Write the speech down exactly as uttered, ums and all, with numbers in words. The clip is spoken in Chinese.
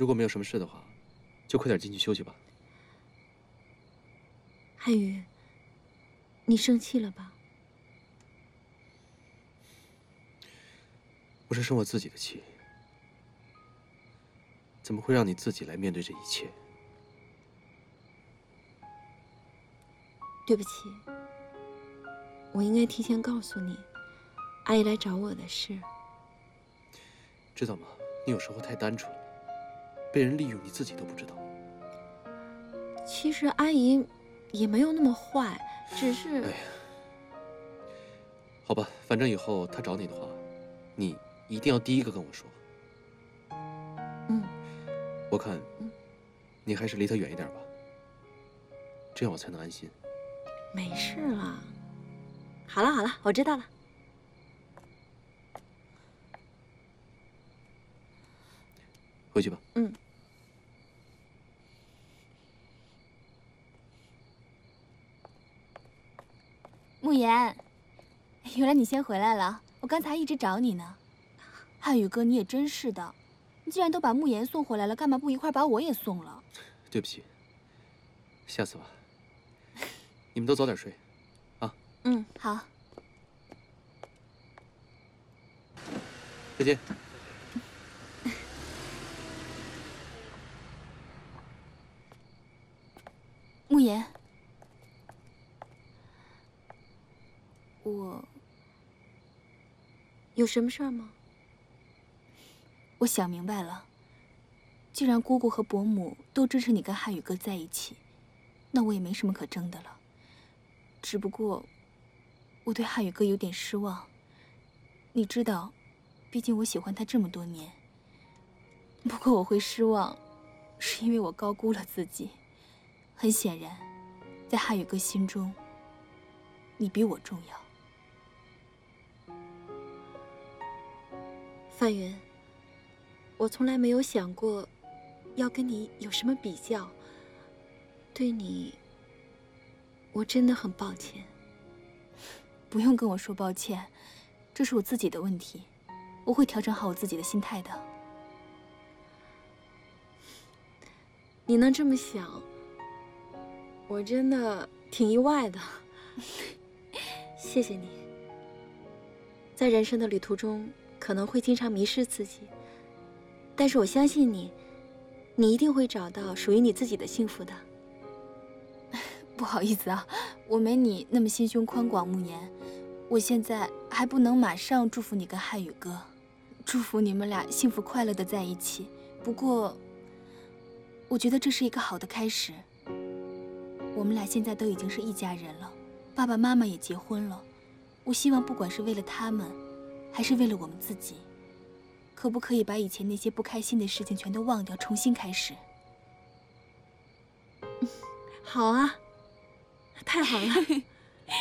如果没有什么事的话，就快点进去休息吧。 汉宇，你生气了吧？ 我是生我自己的气，怎么会让你自己来面对这一切？ 对不起，我应该提前告诉你，阿姨来找我的事。 知道吗？你有时候太单纯了，被人利用你自己都不知道。 其实阿姨也没有那么坏，只是…… 哎呀，好吧，反正以后他找你的话，你一定要第一个跟我说。 嗯， 我看，你还是离他远一点吧，这样我才能安心。 没事了。好了好了，我知道了。 回去吧。 嗯。 慕言，原来你先回来了，我刚才一直找你呢。汉宇哥，你也真是的，你既然都把慕言送回来了，干嘛不一块把我也送了？ 对不起，下次吧。你们都早点睡，啊。 嗯，好。 再见。 慕言，我有什么事儿吗？ 我想明白了，既然姑姑和伯母都支持你跟汉宇哥在一起，那我也没什么可争的了。只不过，我对汉宇哥有点失望。你知道，毕竟我喜欢他这么多年。不过我会失望，是因为我高估了自己。很显然，在汉宇哥心中，你比我重要。 范云，我从来没有想过要跟你有什么比较。对你，我真的很抱歉。 不用跟我说抱歉，这是我自己的问题，我会调整好我自己的心态的。 你能这么想，我真的挺意外的。谢谢你。在人生的旅途中，可能会经常迷失自己，但是我相信你，你一定会找到属于你自己的幸福的。 不好意思啊，我没你那么心胸宽广。慕言，我现在还不能马上祝福你跟汉宇哥，祝福你们俩幸福快乐的在一起。不过，我觉得这是一个好的开始。我们俩现在都已经是一家人了，爸爸妈妈也结婚了。我希望不管是为了他们，还是为了我们自己，可不可以把以前那些不开心的事情全都忘掉，重新开始？ 好啊，太好了。